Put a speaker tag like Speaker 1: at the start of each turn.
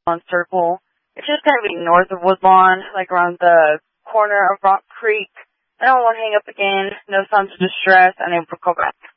Speaker 1: on Circle. It's just going to be north of Woodlawn, like around the corner of Rock Creek. I don't want to hang up again. No signs of distress. Unable to call back.